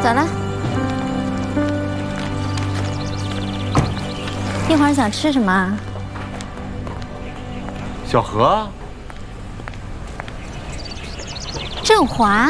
走了。一会儿想吃什么？ 小何。 振华。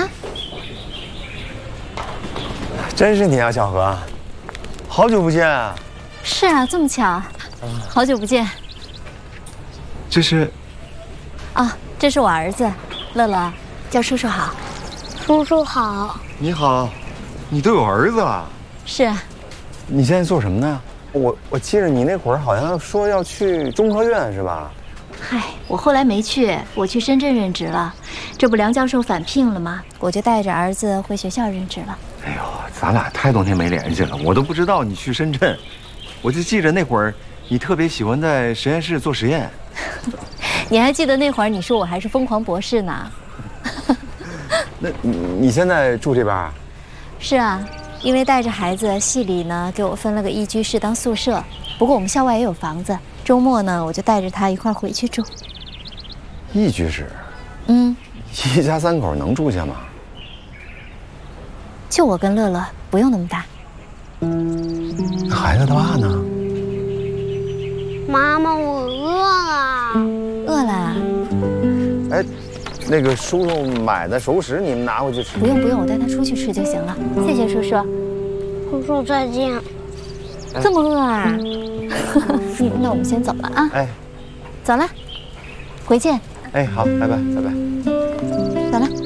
真是你啊，小何，好久不见啊！ 是啊，这么巧，好久不见。 这是， 啊，这是我儿子，乐乐，叫叔叔好。 叔叔好。 你好，你都有儿子了？ 是啊。 你现在做什么呢？我记得你那会儿好像说要去中科院是吧？ 嗨，我后来没去，我去深圳任职了。这不梁教授返聘了吗？我就带着儿子回学校任职了。 哎呦，咱俩太多年没联系了，我都不知道你去深圳。我就记着那会儿你特别喜欢在实验室做实验。 你还记得那会儿你说我还是疯狂博士呢？ 那你现在住这边？ 是啊，因为带着孩子，系里呢给我分了个一居室当宿舍。不过我们校外也有房子，周末呢我就带着他一块回去住。 一居室？一家3口能住下吗？ 就我跟乐乐，不用那么大。 孩子他爸呢？ 妈妈，我饿了。 饿了？ 哎，那个叔叔买的熟食，你们拿回去吃。 不用不用，我带他出去吃就行了。谢谢叔叔。 叔叔再见。 这么饿啊？那我们先走了啊。 哎， 走了，回见。 哎，好，拜拜，拜拜。 走了。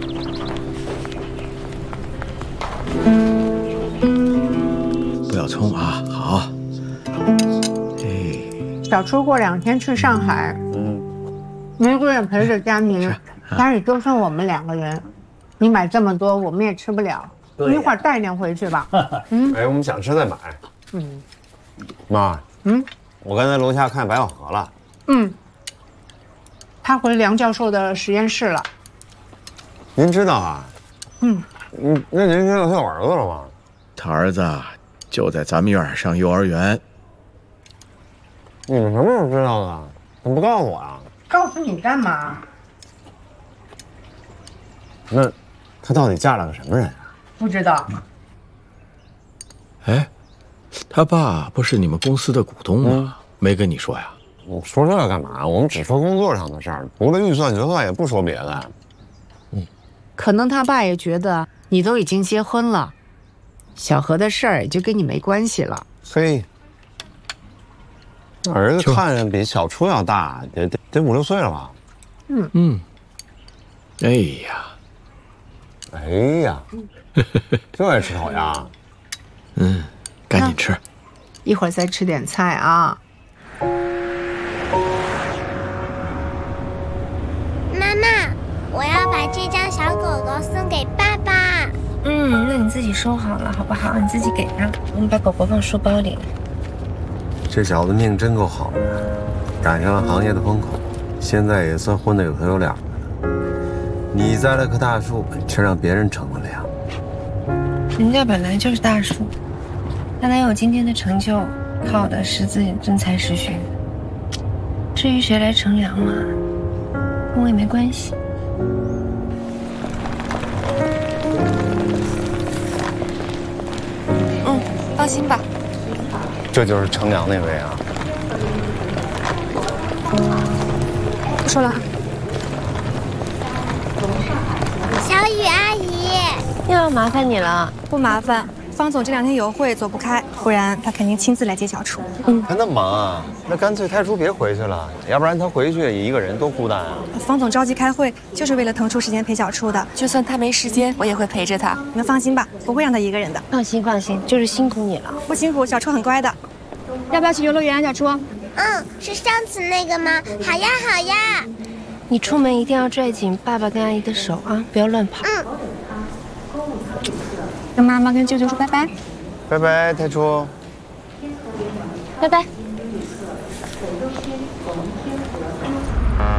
不要冲啊，好。哎， 小初过2天去上海，玫瑰也陪着佳宁，家里就剩我们2个人，你买这么多我们也吃不了，一会儿带点回去吧。 哎，我们想吃再买。妈，我刚才楼下看白小河了。 他回梁教授的实验室了。 您知道啊？那您知道他有儿子了吗？ 他儿子就在咱们院上幼儿园。 你们什么时候知道的？怎么不告诉我啊？ 告诉你干嘛？ 那他到底嫁了个什么人啊？ 不知道。 哎，他爸不是你们公司的股东吗？没跟你说呀？ 你说这干嘛？我们只说工作上的事儿，除了预算决算也不说别的。 可能他爸也觉得你都已经结婚了，小何的事儿也就跟你没关系了。 嘿，儿子看着比小初要大，得5、6岁了吧？ 哎呀， 哎呀，就爱吃烤鸭。 赶紧吃。 一会儿再吃点菜啊。 妈妈，我要把这张小狗狗送给爸爸。 那你自己收好了好不好？你自己给他，我们把狗狗放书包里。 这小子命真够好的，赶上了行业的风口，现在也算混得有头有脸的了。你栽了棵大树，却让别人乘了凉。 人家本来就是大树，他能有今天的成就，靠的是自己的真才实学。至于谁来乘凉嘛，跟我也没关系。放心吧。 这就是乘凉那位啊。 不说了。 小雨阿姨， 又要麻烦你了。 不麻烦，方总这2天有会走不开，不然他肯定亲自来接小初。 他那么忙啊，那干脆太初别回去了，要不然他回去一个人多孤单啊。 方总着急开会，就是为了腾出时间陪小初的。 就算他没时间，我也会陪着他。 你们放心吧，不会让他一个人的。 放心放心，就是辛苦你了。 不辛苦，小初很乖的。要不要去游乐园啊，小初？ 是上次那个吗？好呀好呀。 你出门一定要拽紧爸爸跟阿姨的手啊，不要乱跑。 跟妈妈跟舅舅说拜拜。 拜拜，太初。 拜拜。